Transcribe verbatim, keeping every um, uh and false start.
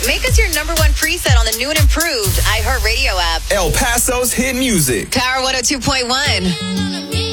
Make us your number one preset on the new and improved iHeartRadio app. El Paso's hit music. Power one oh two point one.